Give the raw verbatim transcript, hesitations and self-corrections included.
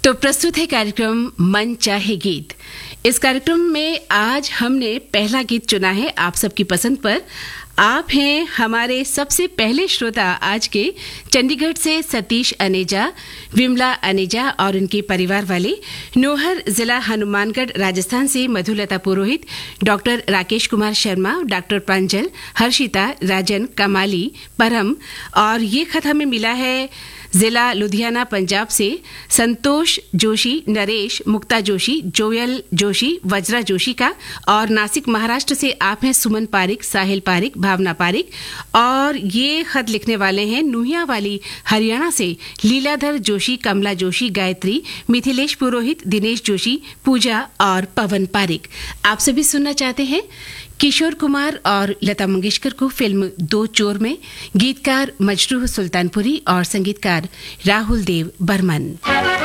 तो प्रस्तुत है कार्यक्रम मन चाहे गीत। इस कार्यक्रम में आज हमने पहला गीत चुना है आप सबकी पसंद पर। आप हैं हमारे सबसे पहले श्रोता आज के चंडीगढ़ से सतीश अनेजा, विमला अनेजा और उनके परिवार वाले, नोहर जिला हनुमानगढ़ राजस्थान से मधुलता पुरोहित, डॉक्टर राकेश कुमार शर्मा, डॉक्टर प्रांजल, हर्षिता, राजन, कमाली, परम। और ये खत हमें मिला है जिला लुधियाना पंजाब से संतोष जोशी, नरेश, मुक्ता जोशी, जोयल जोशी, वज्रा जोशी का। और नासिक महाराष्ट्र से आप हैं सुमन पारिक, साहिल पारिक, भावना पारिक। और ये खत लिखने वाले हैं नुहिया वाली हरियाणा से लीलाधर जोशी, कमला जोशी, गायत्री, मिथिलेश पुरोहित, दिनेश जोशी, पूजा और पवन पारिक। आप सभी सुनना चाहते हैं किशोर कुमार और लता मंगेशकर को फिल्म दो चोर में। गीतकार मजरूह सुल्तानपुरी और संगीतकार राहुल देव बर्मन।